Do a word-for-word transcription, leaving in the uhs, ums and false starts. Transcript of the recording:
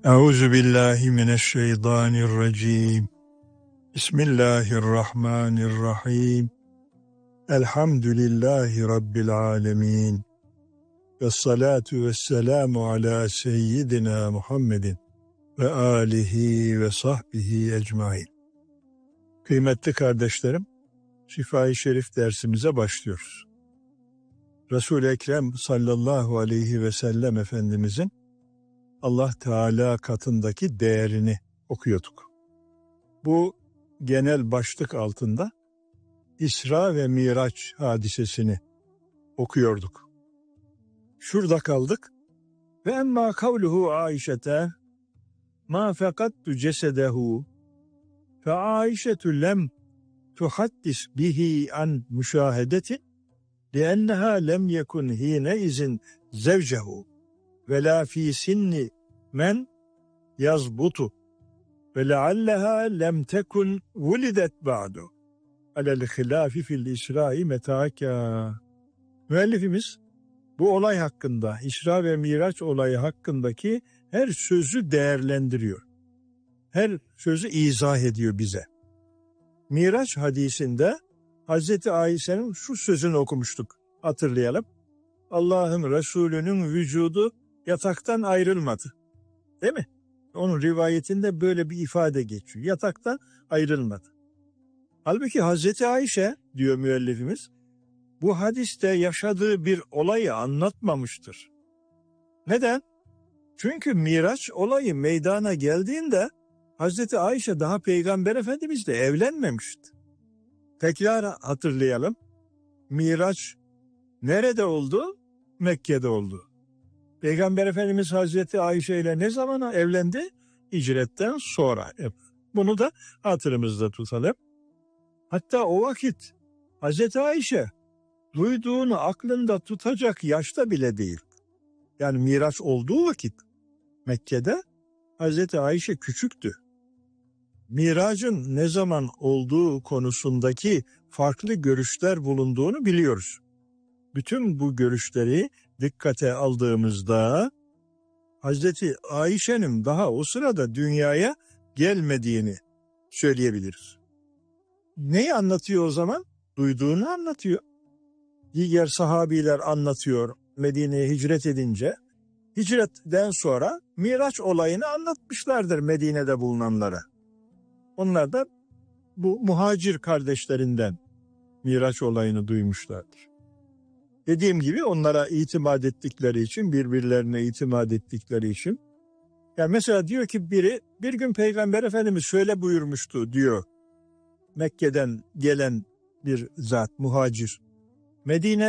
Euzu billahi mineşşeytanirracim. Bismillahirrahmanirrahim. Elhamdülillahi Rabbil alemin. Vessalatu vesselamu ala seyyidina Muhammedin ve alihi ve sahbihi ecmain. Kıymetli kardeşlerim, Şifa-i Şerif dersimize başlıyoruz. Resul-i Ekrem sallallahu aleyhi ve sellem Efendimizin Allah Teala katındaki değerini okuyorduk. Bu genel başlık altında İsra ve Miraç hadisesini okuyorduk. Şurada kaldık. Ve emma kavluhu Aişete ma fekattu cesedehu fe Aişetu lem tuhaddis bihi an müşahedetin lienneha lem yekun hine izin zevcehu ve la fi sinni men yazbutu ve lealleha lem tekun vulidet ba'du alel hilafi fil İsra'i metaka. Müellifimiz bu olay hakkında, İsra ve Miraç olayı hakkındaki her sözü değerlendiriyor. Her sözü izah ediyor bize. Miraç hadisinde Hazreti Ayşe'nin şu sözünü okumuştuk. Hatırlayalım. Allah'ın Resulü'nün vücudu yataktan ayrılmadı. Değil mi? Onun rivayetinde böyle bir ifade geçiyor. Yataktan ayrılmadı. Halbuki Hazreti Ayşe, diyor müellifimiz, bu hadiste yaşadığı bir olayı anlatmamıştır. Neden? Çünkü Miraç olayı meydana geldiğinde Hazreti Ayşe daha Peygamber Efendimizle evlenmemişti. Tekrar hatırlayalım. Miraç nerede oldu? Mekke'de oldu. Peygamber Efendimiz Hazreti Ayşe ile ne zaman evlendi? Hicretten sonra. Bunu da hatırımızda tutalım. Hatta o vakit Hazreti Ayşe duyduğunu aklında tutacak yaşta bile değil. Yani Miraç olduğu vakit Mekke'de Hazreti Ayşe küçüktü. Miracın ne zaman olduğu konusundaki farklı görüşler bulunduğunu biliyoruz. Bütün bu görüşleri dikkate aldığımızda Hazreti Ayşe'nin daha o sırada dünyaya gelmediğini söyleyebiliriz. Neyi anlatıyor o zaman? Duyduğunu anlatıyor. Diğer sahabiler anlatıyor Medine'ye hicret edince. Hicretten sonra Miraç olayını anlatmışlardır Medine'de bulunanlara. Onlar da bu muhacir kardeşlerinden Miraç olayını duymuşlardır. Dediğim gibi onlara itimat ettikleri için, birbirlerine itimat ettikleri için. Yani mesela diyor ki biri, bir gün Peygamber Efendimiz şöyle buyurmuştu diyor. Mekke'den gelen bir zat, muhacir. Medine